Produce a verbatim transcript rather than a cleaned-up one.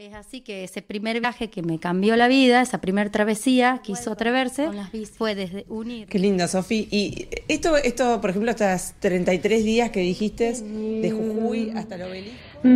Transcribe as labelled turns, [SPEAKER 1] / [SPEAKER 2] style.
[SPEAKER 1] Es así que ese primer viaje que me cambió la vida, esa primer travesía que hizo atreverse, fue desde unir.
[SPEAKER 2] Qué lindo, Sofi. Y esto, esto, por ejemplo, estas treinta y tres días que dijiste de Jujuy hasta el obelisco.